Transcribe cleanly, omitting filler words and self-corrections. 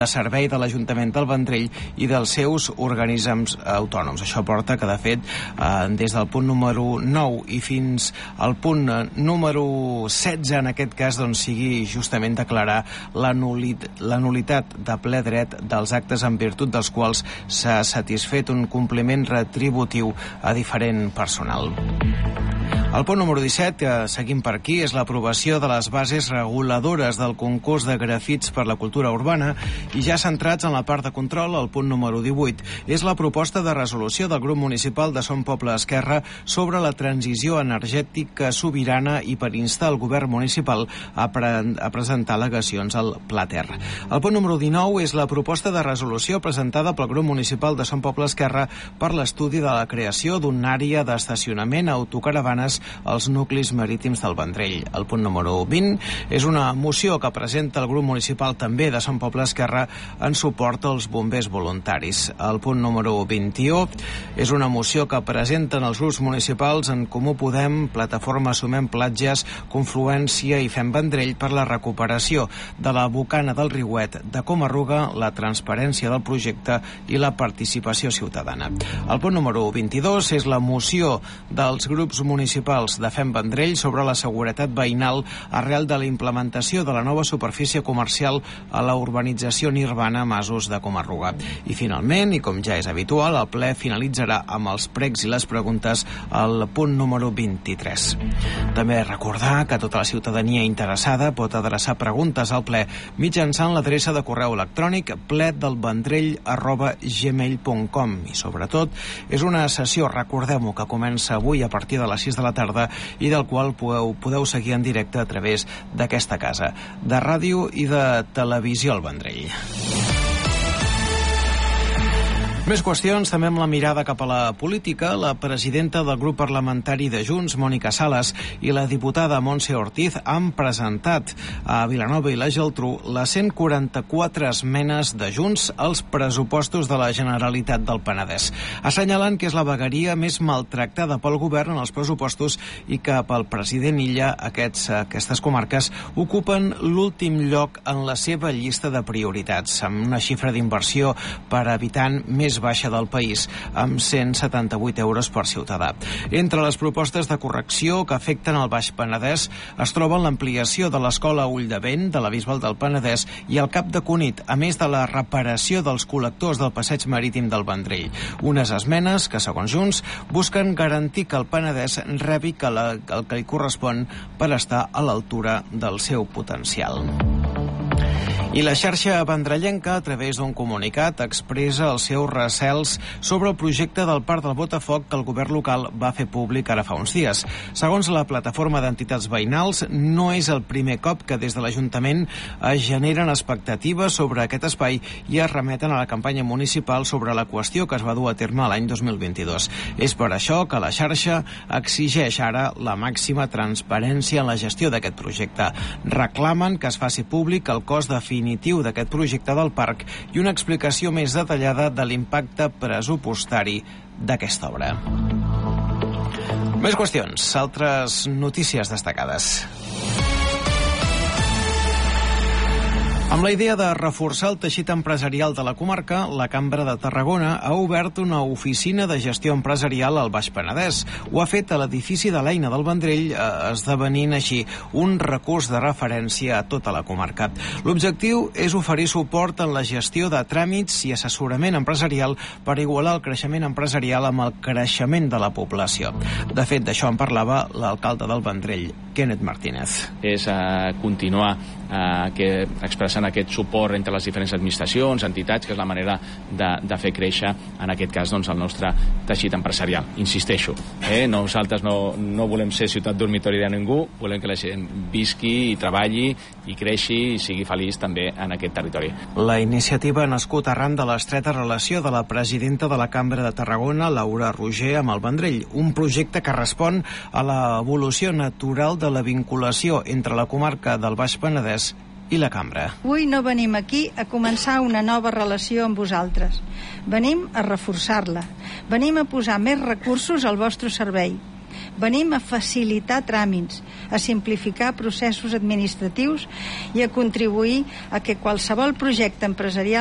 de servei de l'Ajuntament del Vendrell i dels seus organismes autònoms. Això porta que, de fet, des del punt número 9 i fins al punt número 16, en aquest cas, doncs, sigui justament declarar la nulitat de ple dret dels actes en virtut dels quals s'ha satisfet un compliment retributiu a diferent personal. El punt número 17, que seguim per aquí, és l'aprovació de les bases reguladores del concurs de grafits per la cultura urbana, i ja centrats en la part de control, el punt número 18 és la proposta de resolució del grup municipal de Som Poble Esquerra sobre la transició energètica sobirana i per instar el govern municipal a presentar al·legacions al Pla Terra. El punt número 19 és la proposta de resolució presentada pel grup municipal de Som Poble Esquerra per l'estudi de la creació d'una àrea d'estacionament a autocaravanes als nuclis marítims del Vendrell. El punt número 20 és una moció que presenta el grup municipal també de Som Poble Esquerra en suport als bombers voluntaris. El punt número 21 és una moció que presenten els grups municipals En Comú Podem, Plataforma Sumem Platges, Confluència i Fem Vendrell per la recuperació de la bocana del Riuet de Comarruga, la transparència del projecte i la participació ciutadana. El punt número 22 és la moció dels grups municipals de Fem Vendrell sobre la seguretat veïnal arrel de la implementació de la nova superfície comercial a la urbanització Nirvana Masos de Comarruga. I finalment, i com ja és habitual, el ple finalitzarà amb els pregs i les preguntes al punt número 23. També recordar que tota la ciutadania interessada pot adreçar preguntes al ple mitjançant l'adreça de correu electrònic pledelvendrell@gmail.com, i sobretot és una sessió, recordem-ho, que comença avui a partir de les 6 de la tarda i del qual podeu seguir en directe a través d'aquesta casa de ràdio i de televisió al Vendrell. Més qüestions, també amb la mirada cap a la política. La presidenta del grup parlamentari de Junts, Mònica Sales, i la diputada Montse Ortiz han presentat a Vilanova i la Geltrú les 144 esmenes de Junts als pressupostos de la Generalitat del Penedès, assenyalant que és la vegueria més maltractada pel govern en els pressupostos i que pel president Illa aquestes comarques ocupen l'últim lloc en la seva llista de prioritats, amb una xifra d'inversió per habitant més baixa del país, amb 178 euros per ciutadà. Entre les propostes de correcció que afecten el Baix Penedès es troben l'ampliació de l'escola Ull de Vent de la Bisbal del Penedès i el Cap de Cunit, a més de la reparació dels col·lectors del passeig marítim del Vendrell. Unes esmenes que, segons Junts, busquen garantir que el Penedès rebi el que li correspon per estar a l'altura del seu potencial. I la xarxa vendrellenca, a través d'un comunicat, expressa els seus recels sobre el projecte del Parc del Botafoc que el govern local va fer públic ara fa uns dies. Segons la plataforma d'entitats veïnals, no és el primer cop que des de l'Ajuntament es generen expectatives sobre aquest espai i es remeten a la campanya municipal sobre la qüestió que es va dur a terme l'any 2022. És per això que la xarxa exigeix ara la màxima transparència en la gestió d'aquest projecte. Reclamen que es faci públic el cost definitiu d'aquest projecte del parc i una explicació més detallada de l'impacte pressupostari d'aquesta obra. Més qüestions, altres notícies destacades. Amb la idea de reforçar el teixit empresarial de la comarca, la Cambra de Tarragona ha obert una oficina de gestió empresarial al Baix Penedès. Ho ha fet a l'edifici de l'Eina del Vendrell, esdevenint així un recurs de referència a tota la comarca. L'objectiu és oferir suport en la gestió de tràmits i assessorament empresarial per igualar el creixement empresarial amb el creixement de la població. De fet, d'això en parlava l'alcalde del Vendrell, Kenneth Martínez. És continuar expressant aquest suport entre les diferents administracions, entitats, que és la manera de fer créixer, en aquest cas, doncs, el nostre teixit empresarial. Insisteixo, nosaltres no volem ser ciutat dormitori de ningú, volem que la gent visqui i treballi i creixi i sigui feliç també en aquest territori. La iniciativa ha nascut arran de l'estreta relació de la presidenta de la Cambra de Tarragona, Laura Roger, amb el Vendrell, un projecte que respon a l'evolució natural de la vinculació entre la comarca del Baix Penedès i la Cambra. Avui no venim aquí a començar una nova relació amb vosaltres. Venim a reforçar-la. Venim a posar més recursos al vostre servei. Venim a facilitar tràmits, a simplificar processos administratius i a contribuir a que qualsevol projecte empresarial